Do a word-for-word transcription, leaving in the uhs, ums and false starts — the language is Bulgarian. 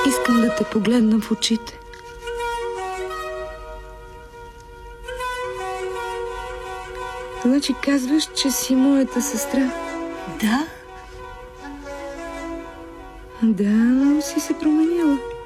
Искам да те погледна в очите. Значи казваш, че си моята сестра? Да. Да, но си се променила.